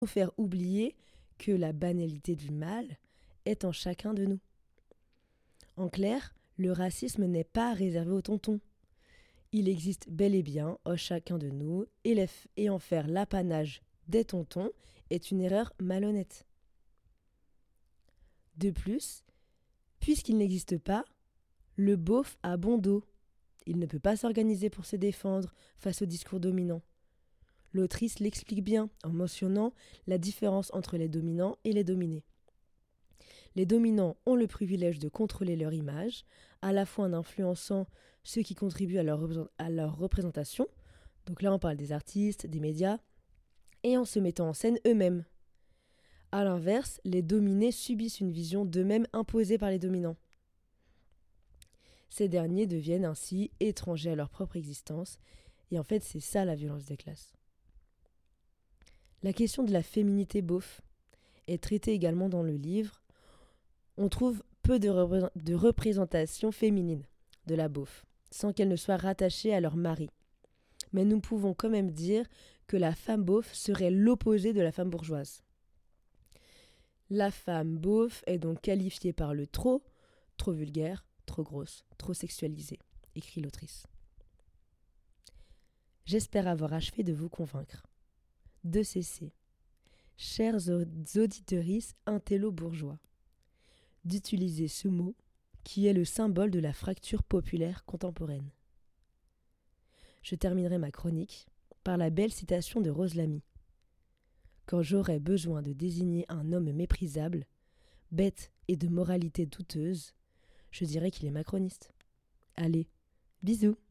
nous faire oublier que la banalité du mal est en chacun de nous. En clair, le racisme n'est pas réservé aux tontons. Il existe bel et bien en chacun de nous et en faire l'apanage des tontons est une erreur malhonnête. De plus, puisqu'il n'existe pas, le beauf a bon dos. Il ne peut pas s'organiser pour se défendre face au discours dominant. L'autrice l'explique bien en mentionnant la différence entre les dominants et les dominés. Les dominants ont le privilège de contrôler leur image, à la fois en influençant ceux qui contribuent à leur représentation, donc là on parle des artistes, des médias, et en se mettant en scène eux-mêmes. A l'inverse, les dominés subissent une vision d'eux-mêmes imposée par les dominants. Ces derniers deviennent ainsi étrangers à leur propre existence, et en fait c'est ça la violence des classes. La question de la féminité beauf est traitée également dans le livre. On trouve peu de représentation féminine de la beauf, sans qu'elle ne soit rattachée à leur mari. Mais nous pouvons quand même dire que la femme beauf serait l'opposé de la femme bourgeoise. La femme beauf est donc qualifiée par le trop vulgaire, trop grosse, trop sexualisée, écrit l'autrice. J'espère avoir achevé de vous convaincre. De cesser, chers auditrices intello-bourgeois, d'utiliser ce mot qui est le symbole de la fracture populaire contemporaine. Je terminerai ma chronique par la belle citation de Rose Lamy. Quand j'aurai besoin de désigner un homme méprisable, bête et de moralité douteuse, je dirais qu'il est macroniste. Allez, bisous!